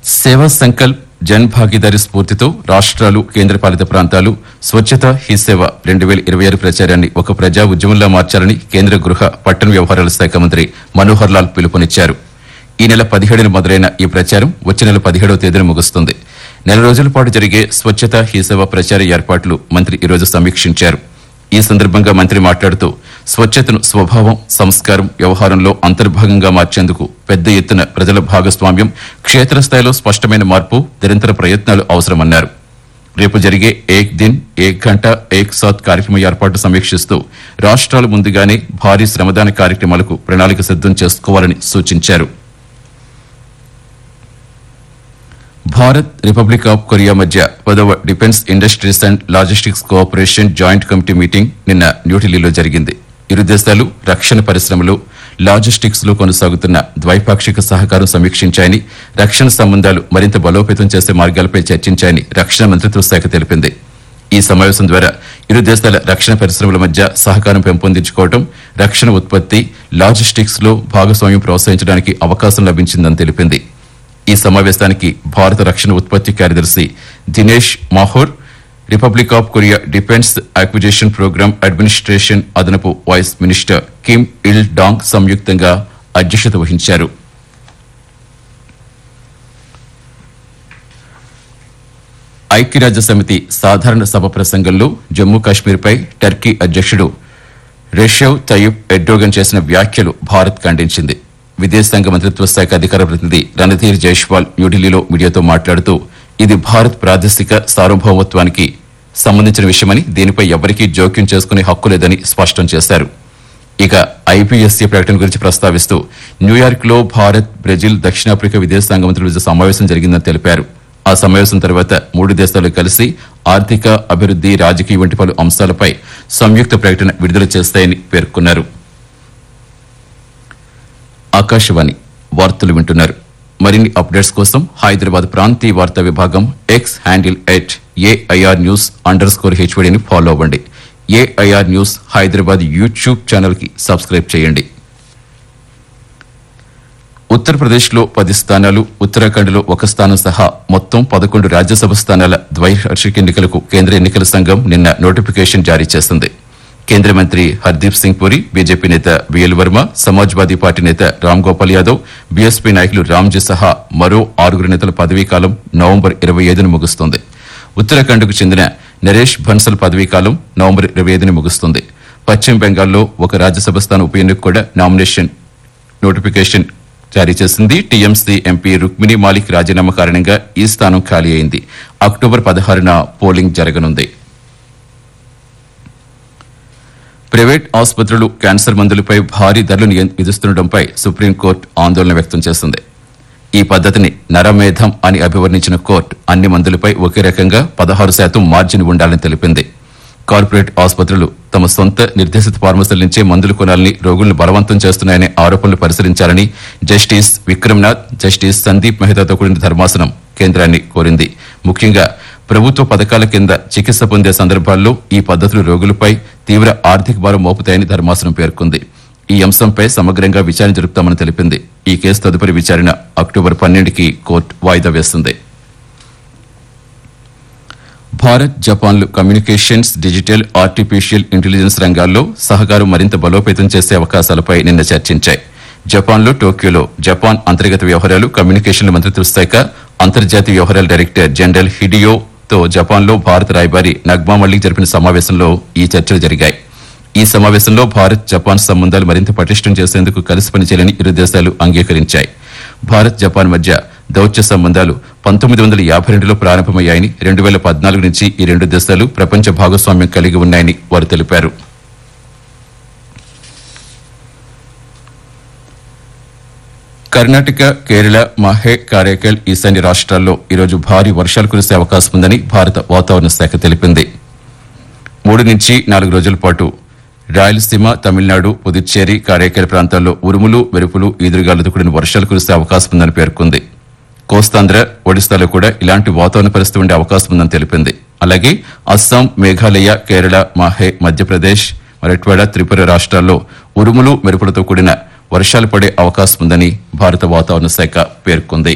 సేవా సంకల్ప్ జన్ భాగీదారీ స్ఫూర్తితో రాష్ట్రాలు కేంద్రపాలిత ప్రాంతాలు స్వచ్ఛత హీ సేవ 2026 ప్రచారాన్ని ఒక ప్రజా ఉద్యమంలా మార్చాలని కేంద్ర గృహ పట్టణ వ్యవహారాల శాఖ మంత్రి మనోహర్ లాల్ పిలుపునిచ్చారు. ఈ నెల 17న మొదలైన ఈ ప్రచారం వచ్చే నెల 17వ తేదీన ముగుస్తుంది. నెల రోజుల పాటు జరిగే స్వచ్ఛత హీ సేవ ప్రచార ఏర్పాట్లు మంత్రి ఈరోజు సమీక్షించారు. ఈ సందర్భంగా మంత్రి మాట్లాడుతూ స్వచ్ఛతను స్వభావం, సంస్కారం, వ్యవహారంలో అంతర్భాగంగా మార్చేందుకు పెద్ద ఎత్తున ప్రజల భాగస్వామ్యం, క్షేత్రస్థాయిలో స్పష్టమైన మార్పు, నిరంతర ప్రయత్నాలు అవసరమన్నారు. రేపు జరిగే ఏక్ దిన్ ఏక్ గంట ఏక్ సాత్ కార్యక్రమం ఏర్పాటు సమీక్షిస్తూ రాష్ట్రాలు ముందుగానే భారీ శ్రమదాన కార్యక్రమాలకు ప్రణాళిక సిద్దం చేసుకోవాలని సూచించారు. భారత్, రిపబ్లిక్ ఆఫ్ కొరియా మధ్య 10వ defence industries and logistics cooperation joint committee meeting నిన్న న్యూఢిల్లీలో జరిగింది. ఇరు దేశాలు రక్షణ పరిశ్రమలు, లాజిస్టిక్స్ లో కొనసాగుతున్న ద్వైపాక్షిక సహకారం సమీక్షించాయని, రక్షణ సంబంధాలు మరింత బలోపేతం చేసే మార్గాలపై చర్చించాయని రక్షణ మంత్రిత్వ శాఖ తెలిపింది. ఈ సమావేశం ద్వారా ఇరు దేశాల రక్షణ పరిశ్రమల మధ్య సహకారం పెంపొందించుకోవడం, రక్షణ ఉత్పత్తి, లాజిస్టిక్స్ లో భాగస్వామ్యం ప్రోత్సహించడానికి అవకాశం లభించిందని తెలిపింది. ఈ సమావేశానికి భారత రక్షణ ఉత్పత్తి కార్యదర్శి Dinesh మాహోర్, republic of Korea defence acquisition programme administration అదనపు వైస్ మినిస్టర్ కిమ్ ఇల్ డాంగ్ సంయుక్తంగా అధ్యక్షత వహించారు. ఐక్యరాజ్యసమితి సాధారణ సభ ప్రసంగంలో జమ్మూ కాశ్మీర్పై టర్కీ అధ్యక్షుడు రెషెవ్ తయ్యిప్ ఎర్డోగన్ చేసిన వ్యాఖ్యలు భారత్ ఖండించింది. విదేశాంగ మంత్రిత్వ శాఖ అధికార ప్రతినిధి రణధీర్ జైష్వాల్ న్యూఢిల్లీలో మీడియాతో మాట్లాడుతూ ఇది భారత్ ప్రాదేశిక సార్వభౌమత్వానికి సంబంధించిన విషయమని, దీనిపై ఎవరికీ జోక్యం చేసుకునే హక్కు లేదని స్పష్టం చేశారు. ఇక ఐపీఎస్సీ ప్రకటన గురించి ప్రస్తావిస్తూ న్యూయార్క్ లో భారత్, బ్రెజిల్, దక్షిణాఫ్రికా విదేశాంగ మంత్రుల మధ్య సమావేశం జరిగిందని తెలిపారు. ఆ సమావేశం తర్వాత 3 దేశాలు కలిసి ఆర్థిక అభివృద్ది, రాజకీయ వంటి పలు అంశాలపై సంయుక్త ప్రకటన విడుదల చేస్తాయని పేర్కొన్నారు. ఆకాశవాణి వార్తలు వింటున్నారు. మరిన్ని అప్డేట్స్ కోసం హైదరాబాద్ ప్రాంతీయ వార్తా విభాగం ఎక్స్ హ్యాండిల్ @AIR News_HOD ని ఫాలో అవ్వండి. AIR news Hyderabad YouTube channel కి సబ్స్క్రైబ్ చేయండి. ఉత్తరప్రదేశ్ లో 10 స్థానాలు, ఉత్తరాఖండ్ లో 1 స్థానం సహా మొత్తం 11 రాజ్యసభ స్థానాల ద్వైవార్షిక ఎన్నికలకు కేంద్ర ఎన్నికల సంఘం నిన్న నోటిఫికేషన్ జారీ చేసింది. కేంద్ర మంత్రి హర్దీప్ సింగ్ పురి, బీజేపీ నేత బిఎల్ వర్మ, సమాజ్వాదీ పార్టీ నేత రామ్ గోపాల్ యాదవ్, బీఎస్పీ నాయకులు రామ్జీ సహా మరో 6 నేతల పదవీకాలం నవంబర్ 25న ముగుస్తుంది. ఉత్తరాఖండ్కు చెందిన నరేష్ బన్సల్ పదవీకాలం నవంబర్ 25న ముగుస్తుంది. పశ్చిమ బెంగాల్లో 1 రాజ్యసభ స్థానం ఉప ఎన్నిక కూడా నామినేషన్ నోటిఫికేషన్ జారీ చేసింది. టీఎంసీ ఎంపీ రుక్మిణి మాలిక్ రాజీనామా కారణంగా ఈ స్థానం ఖాళీ అయింది. అక్టోబర్ 16న పోలింగ్ జరగనుంది. ప్రైవేట్ ఆసుపత్రులు క్యాన్సర్ మందులపై భారీ ధరలు విధిస్తుండటంపై సుప్రీంకోర్టు ఆందోళన వ్యక్తం చేసింది. ఈ పద్దతిని నరమేధం అని అభివర్ణించిన కోర్టు అన్ని మందులపై ఒకే రకంగా 16% మార్జిన్ ఉండాలని తెలిపింది. కార్పొరేట్ ఆసుపత్రులు తమ సొంత నిర్దేశిత ఫార్మసీల నుంచే మందులు కొనాలని రోగులను బలవంతం చేస్తున్నాయనే ఆరోపణలు పరిశీలించాలని జస్టిస్ విక్రమ్నాథ్, జస్టిస్ సందీప్ మెహతాతో కూడిన ధర్మాసనం కేంద్రాన్ని కోరింది. ముఖ్యంగా ప్రభుత్వ పథకాల కింద చికిత్స పొందే సందర్భాల్లో ఈ పద్దతులు రోగులపై తీవ్ర ఆర్థిక భారం మోపుతాయని ధర్మాసనం పేర్కొంది. ఈ అంశంపై సమగ్రంగా విచారణ జరుపుతామని తెలిపింది. ఈ కేసు తదుపరి విచారణ అక్టోబర్ 12కి కోర్టు వాయిదా వేస్తుంది. Bharat, జపాన్లు communications, digital, artificial intelligence రంగాల్లో సహకారం మరింత బలోపేతం చేసే అవకాశాలపై నిన్న చర్చించాయి. జపాన్లో టోక్యోలో జపాన్ అంతర్గత వ్యవహారాలు, కమ్యూనికేషన్ల మంత్రిత్వ శాఖ అంతర్జాతీయ వ్యవహారాల డైరెక్టర్ జనరల్ హిడియోతో జపాన్లో భారత రాయబారి నగ్మా మల్లిక్ జరిపిన సమావేశంలో ఈ చర్చలు జరిగాయి. ఈ సమావేశంలో భారత్, జపాన్ సంబంధాలు మరింత పటిష్టం చేసేందుకు కలిసి పనిచేయాలని ఇరు దేశాలు అంగీకరించాయి. భారత్, జపాన్ మధ్య దౌత్య సంబంధాలు 1952లో ప్రారంభమయ్యాయని, 2014 నుంచి ఈ 2 దేశాలు ప్రపంచ భాగస్వామ్యం కలిగి ఉన్నాయని వారు తెలిపారు. కర్ణాటక, కేరళ, మాహే, కారైకల్, ఈశాన్య రాష్ట్రాల్లో ఈరోజు భారీ వర్షాలు కురిసే అవకాశం ఉందని భారత వాతావరణ శాఖ తెలిపింది. 3 నుంచి 4 రోజుల పాటు రాయలసీమ, తమిళనాడు, పుదుచ్చేరి, కారైకల్ ప్రాంతాల్లో ఉరుములు, మెరుపులు, ఈదురుగాలులతో కూడిన వర్షాలు కురిసే అవకాశం ఉందని పేర్కొంది. కోస్తాంధ్ర, ఒడిశాలో కూడా ఇలాంటి వాతావరణ పరిస్థితి ఉండే అవకాశం ఉందని తెలిపింది. అలాగే అస్సాం, మేఘాలయ, కేరళ, మాహే, మధ్యప్రదేశ్, మరాఠ్వాడ, త్రిపుర రాష్ట్రాల్లో ఉరుములు, మెరుపులతో కూడిన వర్షాలు పడే అవకాశం ఉందని భారత వాతావరణ శాఖ పేర్కొంది.